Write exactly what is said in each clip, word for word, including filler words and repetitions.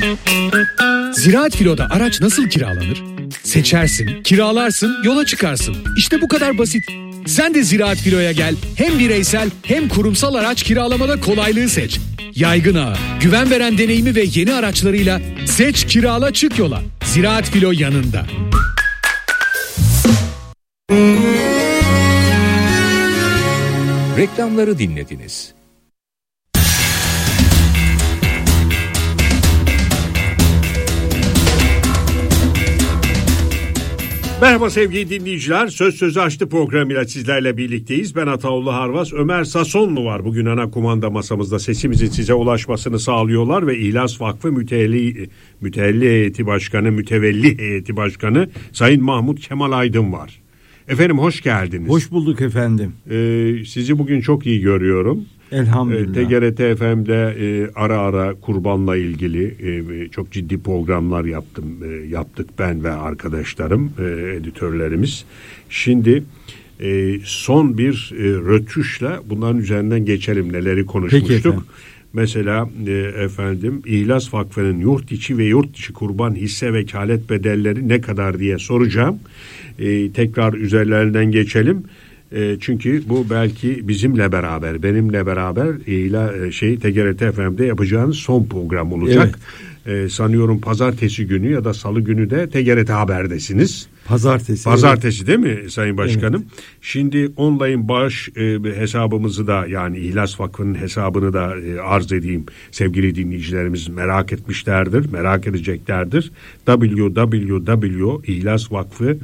Ziraat Filo'da araç nasıl kiralanır? Seçersin, kiralarsın, yola çıkarsın. İşte bu kadar basit. Sen de Ziraat Filo'ya gel. Hem bireysel hem kurumsal araç kiralamada kolaylığı seç. Yaygın ağı, güven veren deneyimi ve yeni araçlarıyla seç, kirala, çık yola. Ziraat Filo yanında. Reklamları dinlediniz. Merhaba sevgili dinleyiciler. Söz Sözü Açtı programıyla sizlerle birlikteyiz. Ben Ataoğlu Harvas. Ömer Sasonlu var bugün ana kumanda masamızda. Sesimizin size ulaşmasını sağlıyorlar ve İhlas Vakfı Mütevelli, Mütevelli Heyeti Başkanı, Mütevelli Heyeti Başkanı Sayın Mahmut Kemal Aydın var. Efendim hoş geldiniz. Hoş bulduk efendim. Ee, sizi bugün çok iyi görüyorum. Elhamdülillah. T G R T F M'de e, ara ara kurbanla ilgili e, çok ciddi programlar yaptım, e, yaptık ben ve arkadaşlarım, e, editörlerimiz. Şimdi e, son bir e, rötuşla bunların üzerinden geçelim, neleri konuşmuştuk. Mesela e, efendim İhlas Vakfı'nın yurt içi ve yurt dışı kurban hisse vekalet bedelleri ne kadar diye soracağım. E, tekrar üzerlerinden geçelim. E, çünkü bu belki bizimle beraber, benimle beraber e, şey T G R T F M'de yapacağınız son program olacak. Evet. E, sanıyorum pazartesi günü ya da salı günü de T G R T Haber'desiniz. Pazartesi. Pazartesi evet. Değil mi Sayın Başkanım? Evet. Şimdi online bağış e, hesabımızı da, yani İhlas Vakfı'nın hesabını da e, arz edeyim. Sevgili dinleyicilerimiz merak etmişlerdir, merak edeceklerdir. double-u double-u double-u nokta ihlas vakfı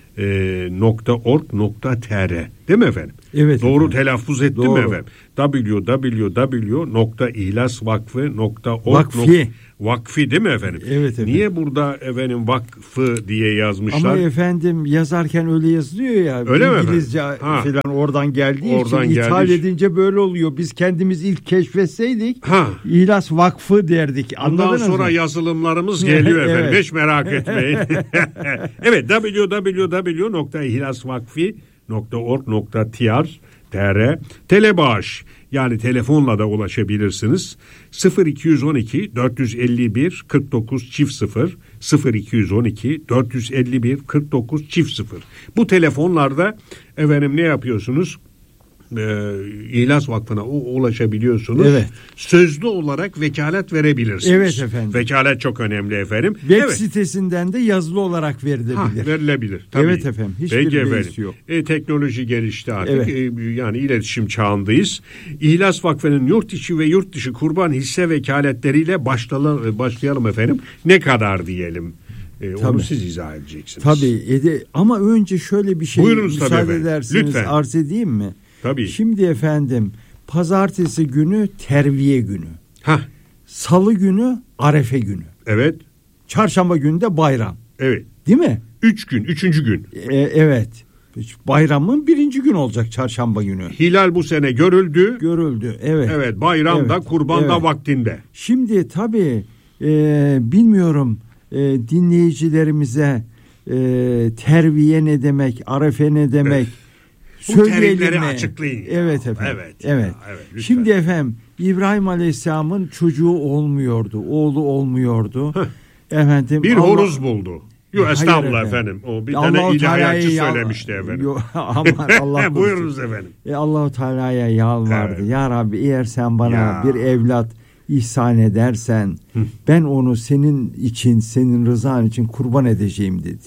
nokta org nokta t r değil mi efendim? Evet. Doğru efendim. telaffuz ettim Doğru. mi efendim? double-u double-u double-u nokta ihlas vakfı nokta org Vakfi. Vakfi değil mi efendim? Evet efendim. Niye burada efendim vakfı diye yazmışlar? Ama efendim yazarken öyle yazılıyor ya. Öyle mi İngilizce falan oradan geldiği oradan için ithal geldi. edince böyle oluyor. Biz kendimiz ilk keşfetseydik Ha. İhlas Vakfı derdik. Ondan Anladınız sonra mı? yazılımlarımız geliyor efendim. Evet. Hiç merak etmeyin. Evet, double-u double-u double-u nokta ihlas vakfi nokta org nokta t r Telebağış, yani telefonla da ulaşabilirsiniz. sıfır iki yüz on iki dört yüz elli bir kırk dokuz çift sıfır sıfır iki yüz on iki dört yüz elli bir kırk dokuz çift sıfır. Bu telefonlarda efendim ne yapıyorsunuz? Ee, İhlas Vakfı'na ulaşabiliyorsunuz. Evet. Sözlü olarak vekalet verebilirsiniz. Evet efendim. Vekalet çok önemli efendim. Web evet. sitesinden de yazılı olarak verilebilir. Ha, verilebilir. Tabii. Evet efendim. Hiçbir Peki beis efendim. yok. E, teknoloji gelişti artık. Evet. E, yani iletişim çağındayız. İhlas Vakfı'nın yurt içi ve yurt dışı kurban hisse vekaletleriyle başlayalım, başlayalım efendim. Ne kadar diyelim? E, onu siz izah edeceksiniz. Tabii. Ede, ama önce şöyle bir şey Buyurunuz müsaade tabii ederseniz lütfen. arz edeyim mi? Tabii. Şimdi efendim pazartesi günü terviye günü. Hah. Salı günü arefe günü. Evet. Çarşamba günü de bayram. Evet. Değil mi? Üç gün, üçüncü gün. E, evet. Bayramın birinci gün olacak çarşamba günü. Hilal bu sene görüldü. Görüldü. Evet. Evet. Bayramda, Evet. kurbanda Evet. vaktinde. Şimdi tabii e, bilmiyorum e, dinleyicilerimize e, terviye ne demek, arefe ne demek? Bu terimleri açıklayın. Evet efendim. Evet. Evet. Ya, evet, Şimdi efendim İbrahim Aleyhisselam'ın çocuğu olmuyordu, oğlu olmuyordu. Efendim bir Allah... horoz buldu. Yok Hayır estağfurullah efendim. efendim. O bir Allah-u tane ilahiyatçı Teala'ya söylemişti efendim. Yo, aman Allah Buyurunuz efendim. E, Allah-u Teala'ya yalvardı. Evet. Ya Rabbi eğer sen bana Ya. bir evlat ihsan edersen Hı. ben onu senin için, senin rızan için kurban edeceğim dedi.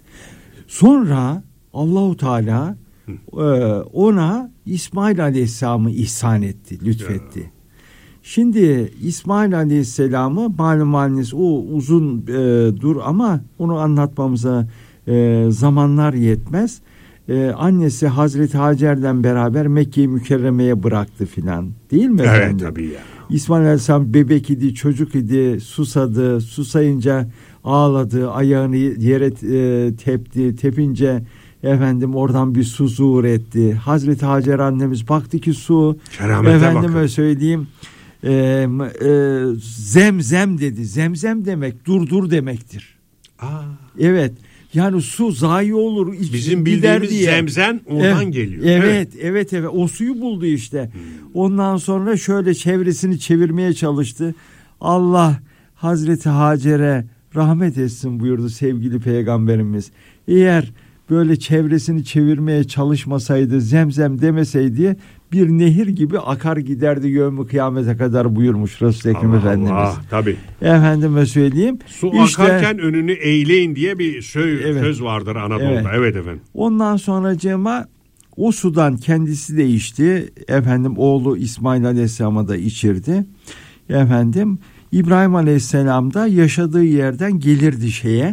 Sonra Allah-u Teala e, ona İsmail Aleyhisselam'ı ihsan etti, lütfetti. Ya. Şimdi İsmail Aleyhisselam'ı malum haliniz o uzun e, dur ama onu anlatmamıza e, zamanlar yetmez. E, annesi Hazreti Hacer'den beraber Mekke-i Mükerreme'ye bıraktı filan. Değil mi efendim? Evet tabii ya. İsmail Aleyhisselam bebek idi, çocuk idi, susadı, susayınca ağladı, ayağını yere e, tepti, tepince efendim oradan bir su zuhur etti. Hazreti Hacer annemiz baktı ki su, Keramete efendime bakın. söyleyeyim, e, e, zemzem dedi. Zemzem demek durdur demektir. Aa. Evet. Yani su zayi olur. Bizim bildiğimiz diye. zemzem oradan evet, geliyor. Evet, evet, evet, evet. O suyu buldu işte. Hmm. Ondan sonra şöyle çevresini çevirmeye çalıştı. Allah Hazreti Hacer'e rahmet etsin buyurdu sevgili Peygamberimiz. Eğer böyle çevresini çevirmeye çalışmasaydı, Zemzem demeseydi bir nehir gibi akar giderdi yevmi kıyamete kadar buyurmuş Resul-i Ekrem Efendimiz. Allah, tabii. Efendime söyleyeyim. Su işte, akarken önünü eğleyin diye bir söz, evet, söz vardır Anadolu'da. Evet. Evet efendim. Ondan sonracığıma o sudan kendisi de içti. Efendim oğlu İsmail Aleyhisselam'a da içirdi. Efendim İbrahim Aleyhisselam da yaşadığı yerden gelirdi şeye,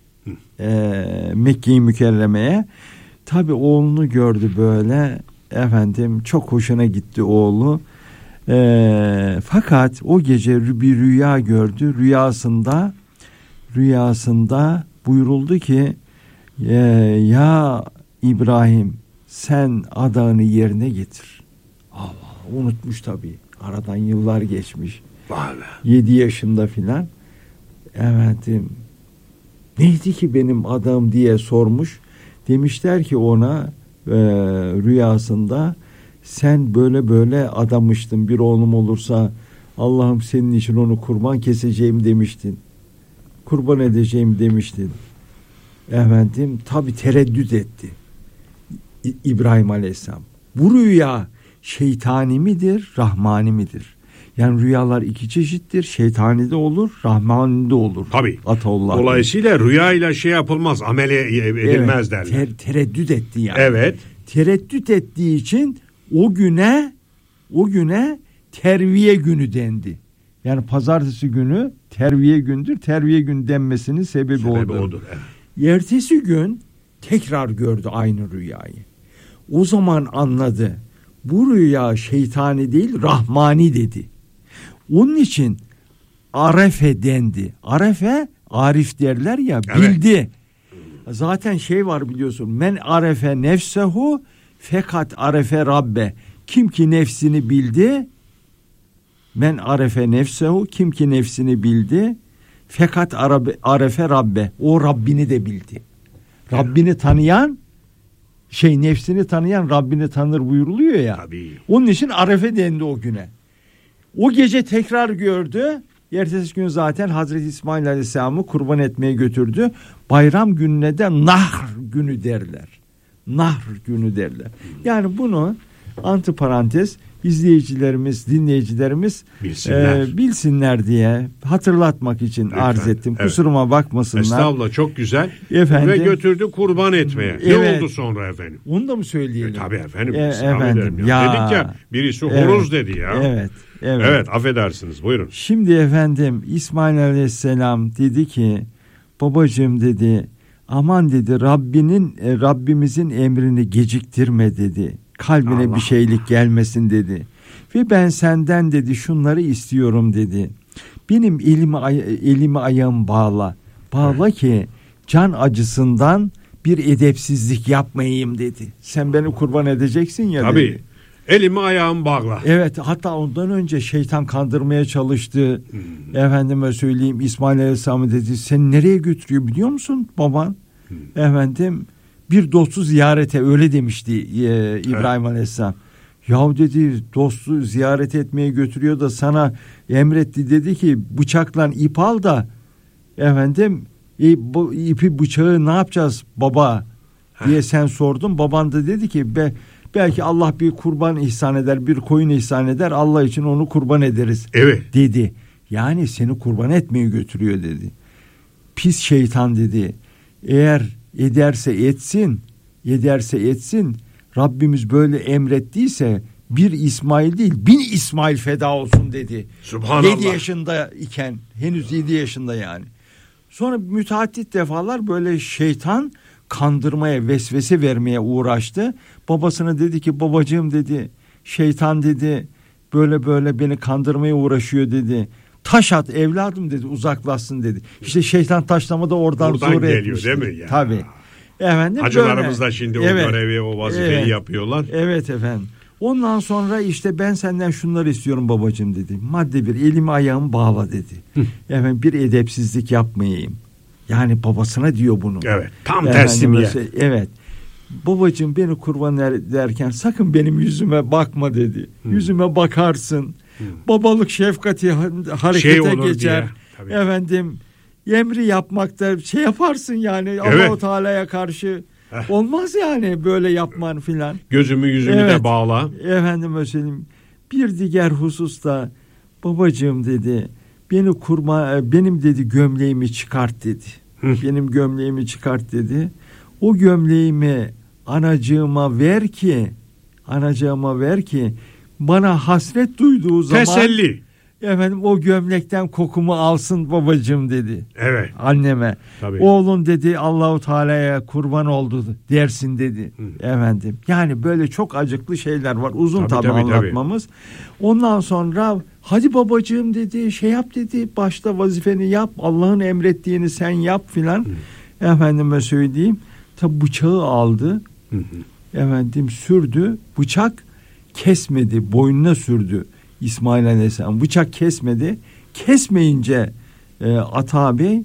e, Mekke-i Mükerreme'ye. Tabii oğlunu gördü böyle. Efendim çok hoşuna gitti oğlu. E, fakat o gece bir rüya gördü. Rüyasında rüyasında buyuruldu ki e, ya İbrahim sen adağını yerine getir. Allah, unutmuş tabii. Aradan yıllar geçmiş. Yedi yaşında filan. Efendim neydi ki benim adağım diye sormuş. Demişler ki ona e, rüyasında sen böyle böyle adamıştın. Bir oğlum olursa Allah'ım senin için onu kurban keseceğim demiştin. Kurban edeceğim demiştin. Efendim tabii tereddüt etti İ- İbrahim Aleyhisselam. Bu rüya şeytani midir, rahmani midir? Yani rüyalar iki çeşittir. Şeytani de olur, rahmani de olur. Tabii. Ataullah. Dolayısıyla rüyayla şey yapılmaz, amele edilmez evet, derler. Ter, tereddüt etti yani. Evet. Tereddüt ettiği için o güne o güne terviye günü dendi. Yani pazartesi günü terviye gündür. Terviye gün denmesinin sebebi, Sebebi odur. odur. Evet. Ertesi gün tekrar gördü aynı rüyayı. O zaman anladı. Bu rüya şeytani değil, rahmani dedi. Onun için arefe dendi. Arefe, arif derler ya, bildi. Evet. Zaten şey var biliyorsun. Men arefe nefsehu fekat arefe rabbe. Kim ki nefsini bildi, men arefe nefsehu, kim ki nefsini bildi, fekat arefe rabbe. O Rabbini de bildi. Rabbini tanıyan, şey nefsini tanıyan Rabbini tanır buyuruluyor ya. Tabii. Onun için arefe dendi o güne. O gece tekrar gördü. Ertesi gün zaten Hazreti İsmail Aleyhisselam'ı kurban etmeye götürdü. Bayram gününe de nahr günü derler. Nahr günü derler. Yani bunu antiparantez izleyicilerimiz, dinleyicilerimiz bilsinler, e, bilsinler diye hatırlatmak için lütfen arz ettim. Evet. Kusuruma bakmasınlar. Estağfurullah, çok güzel. Efendim, ve götürdü kurban etmeye. Evet. Ne oldu sonra efendim? Onu da mı söyleyelim? E, tabii efendim. E, efendim ya. ya. Dedik ya birisi Evet. horoz dedi ya. Evet. Evet. Evet, affedersiniz, buyurun. Şimdi efendim İsmail Aleyhisselam dedi ki babacığım dedi aman dedi Rabbinin e, Rabbimizin emrini geciktirme dedi. Kalbine Allah bir şeylik Allah. gelmesin dedi. Ve ben senden dedi şunları istiyorum dedi. Benim elimi, elimi ayağım bağla. Bağla evet. ki can acısından bir edepsizlik yapmayayım dedi. Sen beni kurban edeceksin ya Tabii. dedi. Elimi ayağımı bağla. Evet, hatta ondan önce şeytan kandırmaya çalıştı. Hmm. Efendime söyleyeyim İsmail Aleyhisselam dedi sen nereye götürüyor biliyor musun baban? Hmm. Efendim bir dostu ziyarete öyle demişti e, İbrahim evet. Aleyhisselam. Yahu dedi dostu ziyaret etmeye götürüyor da sana emretti dedi ki bıçakla ip al da efendim e, bu ipi bıçağı ne yapacağız baba diye Heh. sen sordun. Baban da dedi ki be belki Allah bir kurban ihsan eder, bir koyun ihsan eder. Allah için onu kurban ederiz. Evet. Dedi. Yani seni kurban etmeye götürüyor dedi. Pis şeytan dedi. Eğer ederse etsin, ederse etsin. Rabbimiz böyle emrettiyse bir İsmail değil, bin İsmail feda olsun dedi. Subhanallah. Yedi yaşında iken, henüz yedi yaşında yani. Sonra müteaddit defalar böyle şeytan kandırmaya, vesvese vermeye uğraştı. Babasına dedi ki babacığım dedi şeytan dedi böyle böyle beni kandırmaya uğraşıyor dedi. Taş at evladım dedi uzaklaşsın dedi. İşte şeytan taşlama da oradan, oradan zor geliyor etmişti. değil mi? Ya. Tabii. Efendim Hacılarımız da şimdi evet, o görevi, o vazifeyi evet, yapıyorlar. Evet efendim. Ondan sonra işte ben senden şunları istiyorum babacığım dedi. Madde bir elimi ayağımı bağla dedi. Efendim bir edepsizlik yapmayayım. Yani babasına diyor bunu. Evet. Tam teslimiyet. Evet. Babacığım beni kurban ederken sakın benim yüzüme bakma dedi. Hmm. Yüzüme bakarsın. Hmm. Babalık şefkati harekete şey geçer. Diye. Tabii. Efendim emri yapmakta şey yaparsın yani evet. Allah-u Teala'ya karşı Heh. olmaz yani böyle yapman filan. Gözümü yüzümü evet. de bağla. Efendim söyleyeyim. Bir diğer hususta babacığım dedi beni kurma benim dedi gömleğimi çıkart dedi. Hı. Benim gömleğimi çıkart dedi. O gömleğimi anacığıma ver ki anacığıma ver ki bana hasret duyduğu zaman teselli. Efendim o gömlekten kokumu alsın babacığım dedi. Evet. Anneme. Tabii. Oğlum dedi Allahu Teala'ya kurban oldu dersin dedi. Hı. Efendim. Yani böyle çok acıklı şeyler var. Uzun tabii, tabii anlatmamız. Tabii. Ondan sonra hadi babacığım dedi şey yap dedi. Başta vazifeni yap. Allah'ın emrettiğini sen yap filan. Efendime söyleyeyim. Tabi bıçağı aldı. Hı hı. Efendim sürdü. Bıçak kesmedi. Boynuna sürdü. İsmail Aleyhisselam bıçak kesmedi. Kesmeyince e, Ata Bey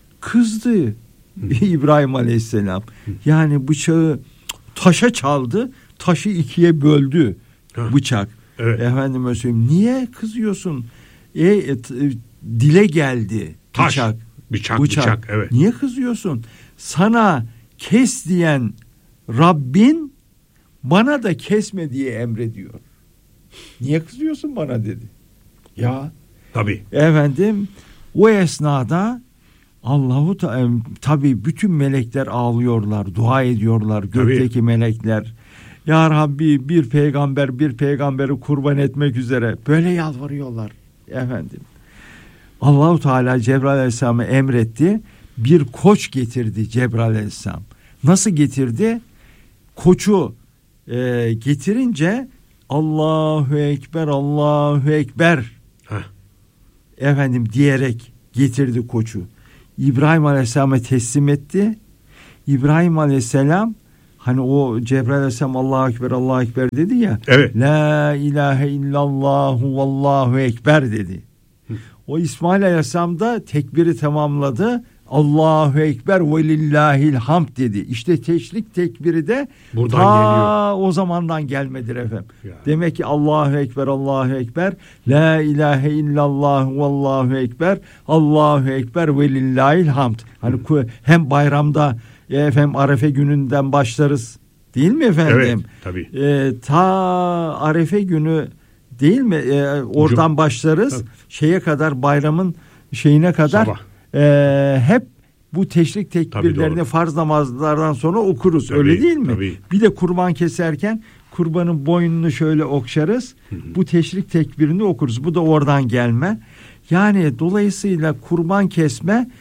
kızdı. Hı. İbrahim Aleyhisselam. Hı. Yani bıçağı taşa çaldı. Taşı ikiye böldü. Hı. Bıçak. Evet. Efendime söyleyeyim. Niye kızıyorsun? E, e, dile geldi. Taş. Bıçak. Bıçak. Bıçak. Bıçak. Evet. Niye kızıyorsun? Sana kes diyen Rabbin bana da kesme diye emrediyor. Niye kızıyorsun bana dedi. Ya. Tabii. Efendim o esnada Allahu Teala tabii bütün melekler ağlıyorlar, dua ediyorlar gökteki tabii. melekler. Ya Rabbi bir peygamber bir peygamberi kurban etmek üzere böyle yalvarıyorlar efendim. Allahu Teala Cebrail Aleyhisselam'a emretti. Bir koç getirdi Cebrail Aleyhisselam. Nasıl getirdi? Koçu e, getirince Allahu Ekber, Allahu Ekber Heh. efendim diyerek getirdi koçu. İbrahim Aleyhisselam'a teslim etti. İbrahim Aleyhisselam hani o Cebrail Aleyhisselam Allahu Ekber, Allahu Ekber dedi ya. Evet. La ilahe illallahu vallahu ekber dedi. Hı. O İsmail Aleyhisselam da tekbiri tamamladı. Allahu Ekber ve lillahil hamd dedi. İşte teşrik tekbiri de buradan ta geliyor. O zamandan gelmedir efendim. Ya. Demek ki Allahu Ekber, Allahu Ekber, la ilahe illallah vallahu ekber, Allahu Ekber ve lillahil hamd. Hani Hı. hem bayramda efendim Arefe gününden başlarız. Değil mi efendim? Evet, tabii. Ee, ta Arefe günü değil mi? Ee, oradan Cum- başlarız. Tabii. Şeye kadar bayramın şeyine kadar Sabah. Ee, hep bu teşrik tekbirlerini farz namazlardan sonra okuruz. Tabii, öyle değil mi? Tabii. Bir de kurban keserken kurbanın boynunu şöyle okşarız. Hı hı. Bu teşrik tekbirini okuruz. Bu da oradan gelme. Yani dolayısıyla kurban kesme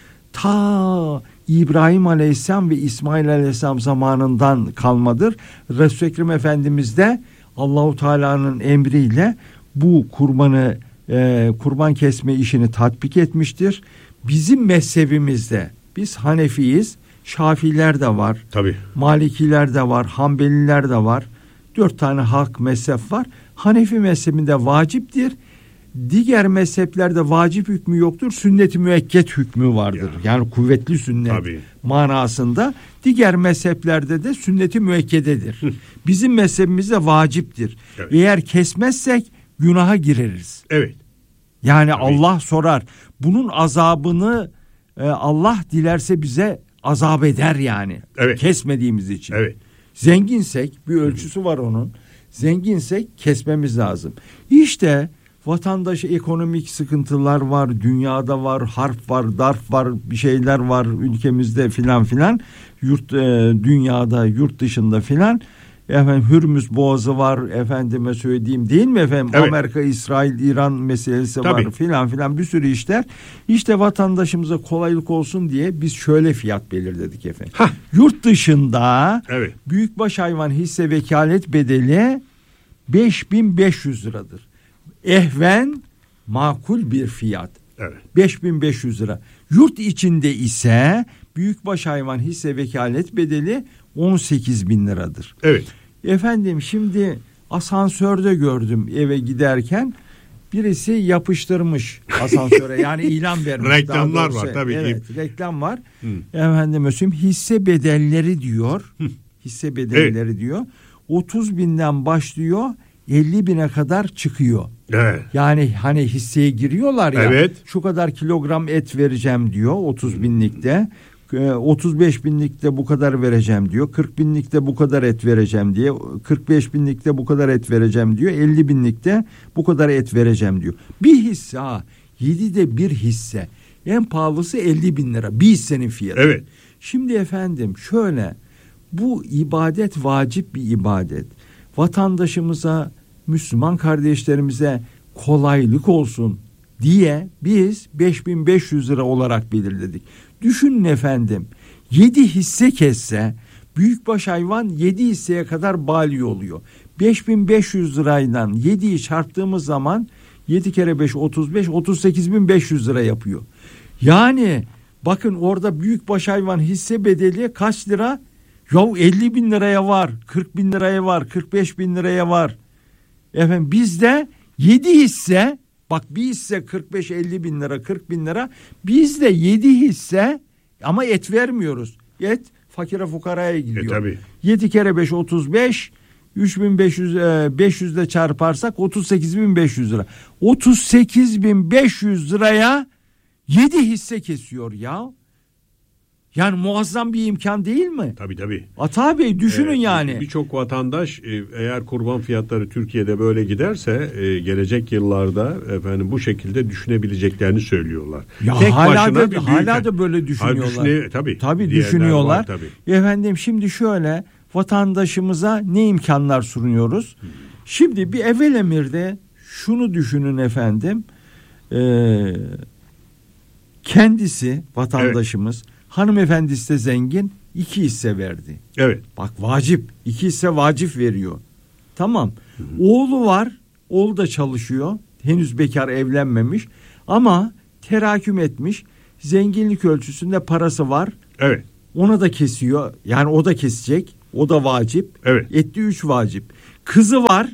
ta İbrahim Aleyhisselam ve İsmail Aleyhisselam zamanından kalmadır. Resul-i Ekrem Efendimiz de Allahu Teala'nın emriyle bu kurbanı e, kurban kesme işini tatbik etmiştir. Bizim mezhebimizde biz Hanefiyiz, Şafiler de var, tabii. Malikiler de var, Hanbeliler de var. Dört tane halk mezhep var. Hanefi mezhebinde vaciptir. Diğer mezheplerde vacip hükmü yoktur. Sünnet-i müekket hükmü vardır. Ya. Yani kuvvetli sünnet tabii. manasında. Diğer mezheplerde de sünnet-i müekkededir. Bizim mezhebimizde vaciptir. Evet. Eğer kesmezsek günaha gireriz. Evet. Yani tabii. Allah sorar. Bunun azabını e, Allah dilerse bize azap eder yani. Evet. Kesmediğimiz için. Evet. Zenginsek bir ölçüsü var onun. Zenginsek kesmemiz lazım. İşte vatandaşı ekonomik sıkıntılar var, dünyada var, harp var, darp var, bir şeyler var ülkemizde filan filan. Yurt e, dünyada, yurt dışında filan. Efendim Hürmüz Boğazı var, efendime söyleyeyim değil mi efendim? Evet. Amerika, İsrail, İran meselesi tabii. var filan filan bir sürü işler. İşte vatandaşımıza kolaylık olsun diye biz şöyle fiyat belirledik efendim. Hah. Yurt dışında evet. büyükbaş hayvan hisse vekalet bedeli beş bin beş yüz liradır. Ehven makul bir fiyat. Evet. beş bin beş yüz lira. Yurt içinde ise büyükbaş hayvan hisse vekalet bedeli on sekiz bin liradır. Evet. Efendim şimdi asansörde gördüm eve giderken birisi yapıştırmış asansöre yani ilan vermiş. Reklamlar var tabii. Evet, reklam var. Hı. Efendim mesela hisse bedelleri diyor. Hı. Hisse bedelleri evet. diyor. otuz binden başlıyor elli bine kadar çıkıyor. Evet. Yani hani hisseye giriyorlar ya. Evet. Şu kadar kilogram et vereceğim diyor otuz binlikte. otuz beş binlikte bu kadar vereceğim diyor. kırk binlikte bu kadar et vereceğim diyor. kırk beş binlikte bu kadar et vereceğim diyor. elli binlikte bu kadar et vereceğim diyor. Bir hisse ha. yedide bir hisse. En pahalısı elli bin lira. Bir hissenin fiyatı. Evet. Şimdi efendim şöyle. Bu ibadet vacip bir ibadet. Vatandaşımıza, Müslüman kardeşlerimize kolaylık olsun diye biz beş bin beş yüz lira olarak belirledik. Düşünün efendim, yedi hisse kesse büyükbaş hayvan yedi hisseye kadar bali oluyor. beş bin beş yüz lirayla yediyi çarptığımız zaman yedi kere beş otuz beş, otuz sekiz bin beş yüz lira yapıyor. Yani bakın orada büyükbaş hayvan hisse bedeli kaç lira? Ya elli bin liraya var, kırk bin liraya var, kırk beş bin liraya var. Efendim bizde yedi hisse, bak bir hisse kırk beş elli bin lira, kırk bin lira. Bizde yedi hisse ama et vermiyoruz. Et fakire fukaraya gidiyor. E, tabii. yedi kere beş otuz beş, üç bin beş yüz beş yüz ile çarparsak otuz sekiz bin beş yüz lira. otuz sekiz bin beş yüz liraya yedi hisse kesiyor ya. Yani muazzam bir imkan değil mi? Tabii tabii. Ata Bey düşünün Ee, yani. Birçok vatandaş e, eğer kurban fiyatları Türkiye'de böyle giderse e, gelecek yıllarda efendim bu şekilde düşünebileceklerini söylüyorlar. Ya Tek hala başına da bir hala büyük- da böyle düşünüyorlar. Hayır, düşüne- tabii. Tabii Diğerler düşünüyorlar. var, tabii. Efendim şimdi şöyle vatandaşımıza ne imkanlar sunuyoruz? Hmm. Şimdi bir evvel emirde şunu düşünün efendim. Ee, kendisi vatandaşımız evet. Hanımefendisi de zengin, iki hisse verdi. Evet. Bak vacip, iki hisse vacip veriyor. Tamam. Hı hı. Oğlu var, oğlu da çalışıyor. Henüz bekar, evlenmemiş ama teraküm etmiş. Zenginlik ölçüsünde parası var. Evet. Ona da kesiyor. Yani o da kesecek. O da vacip. Evet. Etti üç vacip. Kızı var.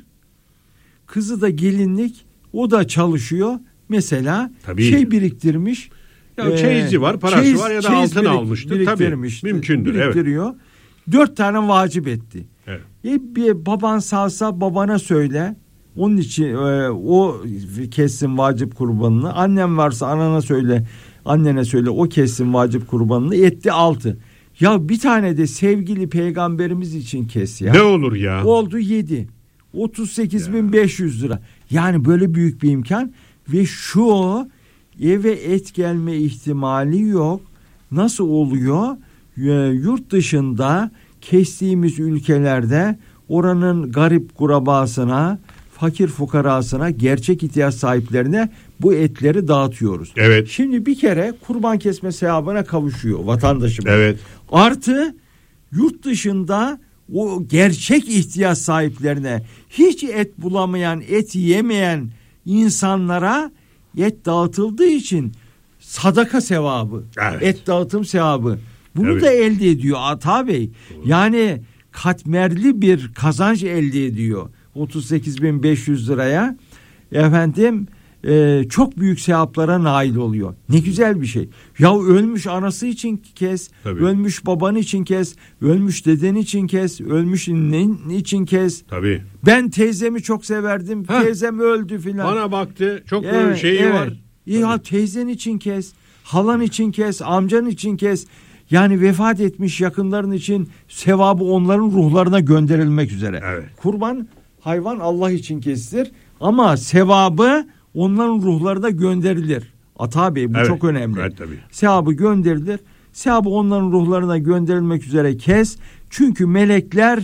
Kızı da gelinlik. O da çalışıyor. Mesela Tabii. şey biriktirmiş. Ya çeyizi var, parası çeyiz, var ya da altın birik, almıştır. Tabii mümkündür. Biriktiriyor. Evet. Dört tane vacip etti. Evet. E, bir baban sağsa babana söyle. Onun için e, o kessin vacip kurbanını. Annem varsa anana söyle. Annene söyle o kessin vacip kurbanını. Etti altı. Ya bir tane de sevgili peygamberimiz için kes ya. Ne olur ya. Oldu yedi. otuz sekiz bin beş yüz lira. Yani böyle büyük bir imkan. Ve şu eve et gelme ihtimali yok. Nasıl oluyor? Yurt dışında kestiğimiz ülkelerde oranın garip kurabasına, fakir fukarasına, gerçek ihtiyaç sahiplerine bu etleri dağıtıyoruz. Evet. Şimdi bir kere kurban kesme sevabına kavuşuyor vatandaşımız. Evet. Artı yurt dışında o gerçek ihtiyaç sahiplerine, hiç et bulamayan, et yemeyen insanlara et dağıtıldığı için sadaka sevabı, evet. et dağıtım sevabı. Bunu evet. da elde ediyor Ata Bey. Doğru. Yani katmerli bir kazanç elde ediyor. otuz sekiz bin beş yüz liraya efendim e, çok büyük sevaplara nail oluyor. Ne güzel bir şey. Ya ölmüş anası için kes, Tabii. ölmüş baban için kes, ölmüş deden için kes, ölmüş nen için kes. Tabii. Ben teyzemi çok severdim. Heh. Teyzem öldü filan. Bana baktı. Çok evet, şeyi evet. var. Ya teyzen için kes, halan için kes, amcan için kes. Yani vefat etmiş yakınların için sevabı onların ruhlarına gönderilmek üzere. Evet. Kurban hayvan Allah için kesilir ama sevabı onların ruhlarına gönderilir. Ata Bey bu evet. çok önemli. Evet, tabii. Sevabı gönderilir. Sevabı onların ruhlarına gönderilmek üzere kes. Çünkü melekler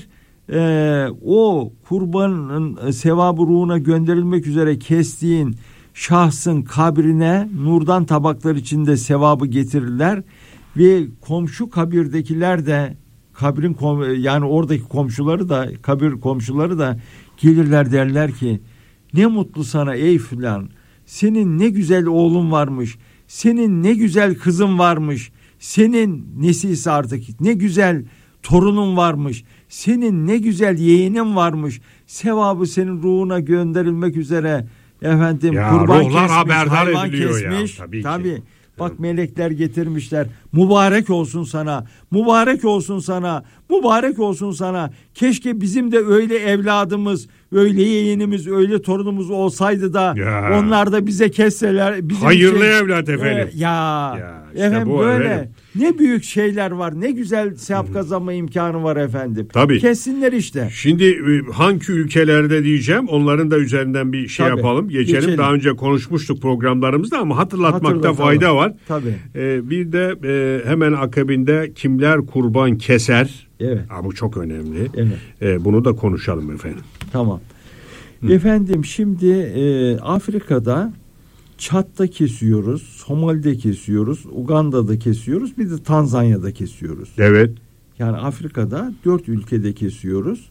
e, o kurbanın sevabı ruhuna gönderilmek üzere kestiğin şahsın kabrine nurdan tabaklar içinde sevabı getirirler. Ve komşu kabirdekiler de kabrin yani oradaki komşuları da kabir komşuları da gelirler derler ki ne mutlu sana ey filan, senin ne güzel oğlun varmış, senin ne güzel kızın varmış, senin nesiyse artık ne güzel torunun varmış, senin ne güzel yeğenin varmış, sevabı senin ruhuna gönderilmek üzere efendim ya, kurban ruhlar kesmiş, haberdar hayvan ediliyor kesmiş. Ya, tabii, tabii. ki. Bak melekler getirmişler. Mübarek olsun sana. Mübarek olsun sana. Mübarek olsun sana. Keşke bizim de öyle evladımız, öyle yeğenimiz, öyle torunumuz olsaydı da ya. onlar da bize kesseler. Hayırlı şey, evlat efendim. E, ya, ya işte efendim bu, böyle efendim. ne büyük şeyler var, ne güzel sevap kazanma imkanı var efendim. Tabii. Kessinler işte. Şimdi hangi ülkelerde diyeceğim, onların da üzerinden bir şey Tabii, yapalım. Geçelim. geçelim. Daha önce konuşmuştuk programlarımızda ama hatırlatmakta Hatırlatalım. fayda var. Tabii. Ee, bir de e, hemen akabinde kimler kurban keser? Evet. Ha, bu çok önemli. Evet. Ee, bunu da konuşalım efendim. Tamam. Hı. Efendim şimdi e, Afrika'da Çad'da kesiyoruz, Somali'de kesiyoruz, Uganda'da kesiyoruz, bir de Tanzanya'da kesiyoruz. Evet. Yani Afrika'da dört ülkede kesiyoruz.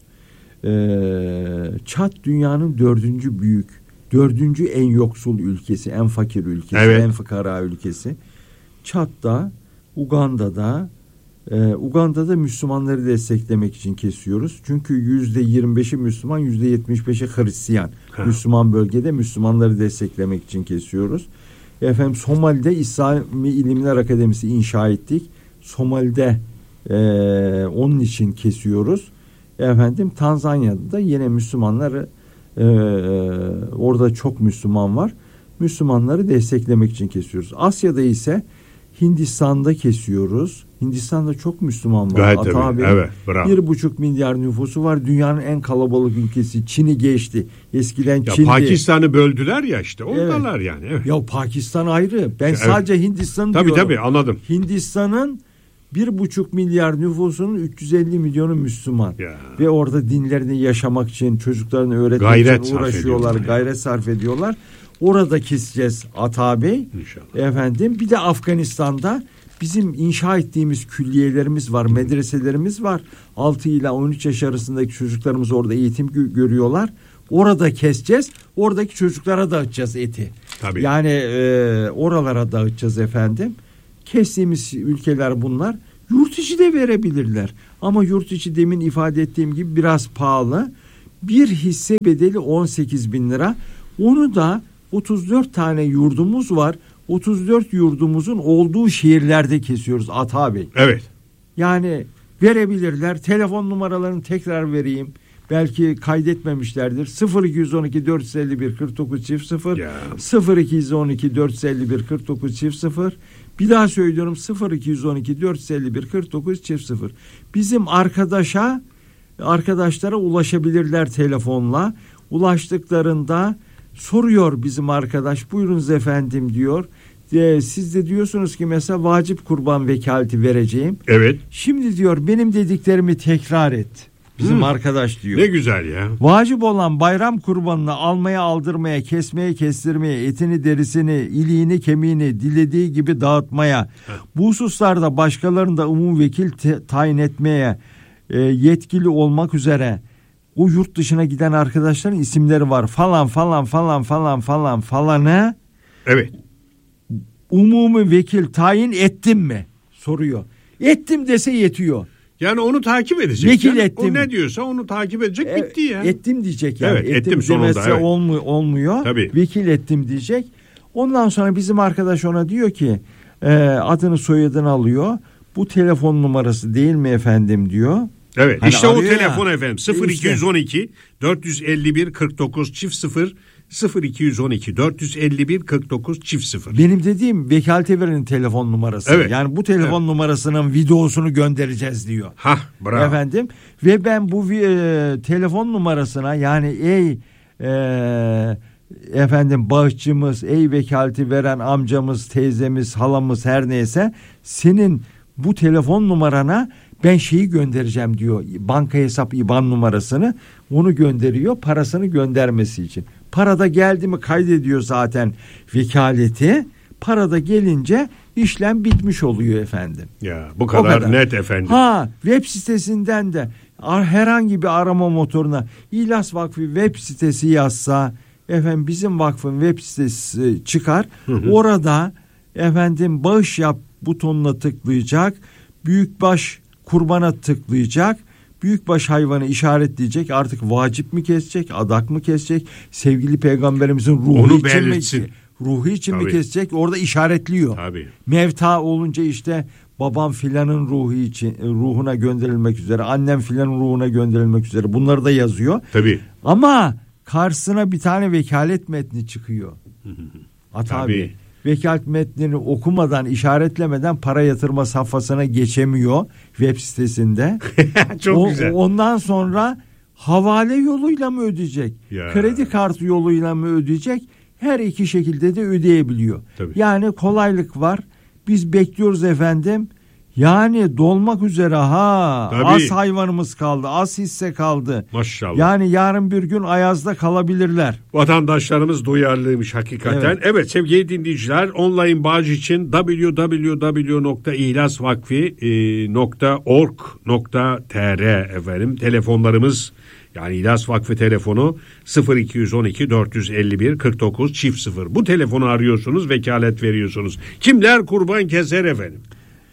Ee, Çad dünyanın dördüncü büyük, dördüncü en yoksul ülkesi, en fakir ülkesi, evet. en fıkara ülkesi. Çad'da, Uganda'da, e, Uganda'da Müslümanları desteklemek için kesiyoruz. Çünkü yüzde yirmi beşi Müslüman, yüzde yetmiş beşi Hristiyan. Ha. Müslüman bölgede Müslümanları desteklemek için kesiyoruz. Efendim Somali'de İslami İlimler Akademisi inşa ettik. Somali'de e, onun için kesiyoruz. Efendim Tanzanya'da da yine Müslümanları e, orada çok Müslüman var. Müslümanları desteklemek için kesiyoruz. Asya'da ise Hindistan'da kesiyoruz. Hindistan'da çok Müslüman var. Gayet Ata tabii. abi, Evet, bravo. bir buçuk milyar nüfusu var. Dünyanın en kalabalık ülkesi. Çin'i geçti. Eskiden ya Çin'di. Pakistan'ı böldüler ya işte. Ondalar evet. yani. Evet. Ya Pakistan ayrı. Ben evet. sadece Hindistan'ı tabii, diyorum. Tabii tabii anladım. Hindistan'ın bir buçuk milyar nüfusunun üç yüz elli milyonu Müslüman. Ya. Ve orada dinlerini yaşamak için, çocuklarını öğretmek gayret için uğraşıyorlar, gayret yani. sarf ediyorlar. Orada keseceğiz Ata Bey. İnşallah. Efendim bir de Afganistan'da bizim inşa ettiğimiz külliyelerimiz var, medreselerimiz var. altı ile on üç yaş arasındaki çocuklarımız orada eğitim gö- görüyorlar. Orada keseceğiz. Oradaki çocuklara dağıtacağız eti. Tabii. Yani e, oralara dağıtacağız efendim. Kestiğimiz ülkeler bunlar. Yurt içi de verebilirler. Ama yurt içi demin ifade ettiğim gibi biraz pahalı. Bir hisse bedeli on sekiz bin lira. Onu da otuz dört tane yurdumuz var. otuz dört yurdumuzun olduğu şehirlerde kesiyoruz Ata Bey. Evet. Yani verebilirler. Telefon numaralarını tekrar vereyim. Belki kaydetmemişlerdir. sıfır iki on iki dört elli bir kırk dokuz çift sıfır ya. sıfır iki on iki dört elli bir kırk dokuz çift sıfır. Bir daha söylüyorum sıfır iki on iki dört elli bir kırk dokuz çift sıfır. Bizim arkadaşa arkadaşlara ulaşabilirler telefonla. Ulaştıklarında soruyor bizim arkadaş, buyurunuz efendim diyor. E, siz de diyorsunuz ki mesela vacip kurban vekaleti vereceğim. Evet. Şimdi diyor benim dediklerimi tekrar et. Bizim hmm. arkadaş diyor. Ne güzel ya. Vacip olan bayram kurbanını almaya, aldırmaya, kesmeye, kestirmeye, etini, derisini, iliğini, kemiğini dilediği gibi dağıtmaya, Heh. bu hususlarda başkalarını da umum vekil te- tayin etmeye e, yetkili olmak üzere o yurt dışına giden arkadaşların isimleri var. Falan falan falan falan falan falanı. Evet. Umumi vekil tayin ettim mi? Soruyor. Ettim dese yetiyor. Yani onu takip edecek. Vekil yani. ettim. O ne diyorsa onu takip edecek, e, bitti ya. Ettim diyecek yani. Evet, ettim, ettim sonunda, demezse evet. olmuyor, olmuyor. Tabii. Vekil ettim diyecek. Ondan sonra bizim arkadaş ona diyor ki e, adını soyadını alıyor. Bu telefon numarası değil mi efendim diyor. Evet hani işte o telefon ya. efendim sıfır iki on iki dört elli bir kırk dokuz çift sıfır sıfır iki on iki dört elli bir kırk dokuz çift sıfır. Benim dediğim vekalete verenin telefon numarası. Evet. Yani bu telefon evet. numarasının videosunu göndereceğiz diyor. Ha bravo. Efendim ve ben bu e, telefon numarasına yani ey e, efendim bağışçımız, ey vekaleti veren amcamız, teyzemiz, halamız her neyse senin bu telefon numarana ben şeyi göndereceğim diyor. Banka hesap İ B A N numarasını onu gönderiyor parasını göndermesi için. Parada geldi mi kaydediyor zaten vekaleti. Parada gelince işlem bitmiş oluyor efendim. Ya bu kadar, kadar net efendim. Ha web sitesinden de herhangi bir arama motoruna İhlas Vakfı web sitesi yazsa efendim bizim vakfın web sitesi çıkar. Hı hı. Orada efendim bağış yap butonuna tıklayacak. Büyükbaş kurbana tıklayacak. Büyükbaş hayvanı işaretleyecek. Artık vacip mi kesecek, adak mı kesecek? Sevgili peygamberimizin ruhu onu için belirtsin. mi? ruhu için Tabii. mi kesecek? Orada işaretliyor. Tabii. Mevta olunca işte babam filanın ruhu için ruhuna gönderilmek üzere, annem filanın ruhuna gönderilmek üzere. Bunları da yazıyor. Tabii. Ama karşısına bir tane vekalet metni çıkıyor. At Tabii. abi. Vekalet metnini okumadan, işaretlemeden para yatırma safhasına geçemiyor web sitesinde. Çok o, güzel. Ondan sonra havale yoluyla mı ödeyecek? Ya. Kredi kartı yoluyla mı ödeyecek? Her iki şekilde de ödeyebiliyor. Tabii. Yani kolaylık var. Biz bekliyoruz efendim. Yani dolmak üzere ha. Tabii. Az hayvanımız kaldı. Az hisse kaldı. Maşallah. Yani yarın bir gün ayazda kalabilirler. Vatandaşlarımız duyarlıymış hakikaten. Evet, Evet. sevgili dinleyiciler, online bağış için double-u double-u double-u nokta ihlasvakfi nokta org nokta tr efendim. Telefonlarımız, yani İhlas Vakfı telefonu sıfır iki on iki dört yüz elli bir kırk dokuz çift sıfır. Bu telefonu arıyorsunuz, vekalet veriyorsunuz. Kimler kurban keser efendim?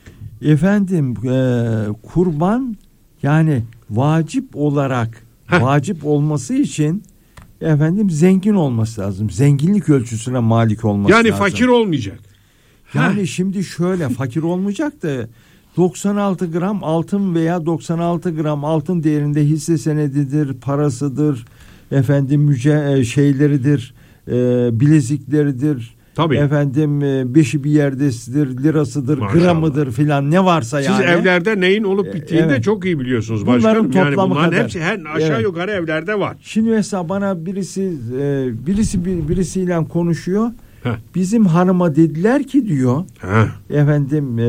Efendim e, kurban yani vacip olarak Heh. vacip olması için efendim zengin olması lazım. Zenginlik ölçüsüne malik olması Yani lazım. fakir olmayacak. Yani Heh. şimdi şöyle fakir olmayacak da doksan altı gram altın veya doksan altı gram altın değerinde hisse senedidir, parasıdır, efendim müce şeyleridir, e, bilezikleridir. Tabii. Efendim e, beşi bir yerdesidir, lirasıdır, Maşallah. gramıdır filan ne varsa Siz yani. evlerde neyin olup bittiğini Evet. de çok iyi biliyorsunuz Bunların başkanım. Yani toplamı bunların kadar. hepsi her aşağı Evet. yukarı evlerde var. Şimdi mesela bana birisi e, birisi bir, birisiyle konuşuyor. Heh. Bizim hanıma dediler ki diyor. Heh. Efendim e,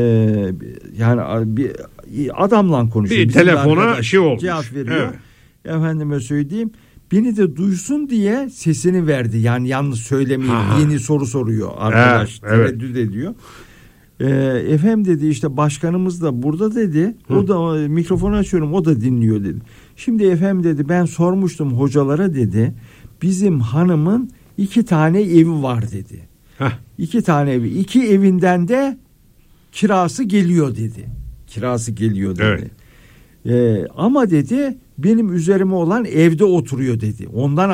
yani bir adamla konuşuyor. Bir Bizim telefona arkadaş şey olmuş. cevap veriyor. Evet. Efendime söyleyeyim. Beni de duysun diye sesini verdi. Yani yalnız söylemeyeyim. Ha. Yeni soru soruyor arkadaş. Evet, evet. Tereddüt ediyor. E, efendim dedi işte başkanımız da burada dedi. Hı. O da e, mikrofonu açıyorum o da dinliyor dedi. Şimdi efendim dedi ben sormuştum hocalara dedi. Bizim hanımın iki tane evi var dedi. Heh. İki tane evi. İki evinden de kirası geliyor dedi. Kirası geliyor dedi. Evet. Ee, ama dedi benim üzerime olan evde oturuyor dedi. Ondan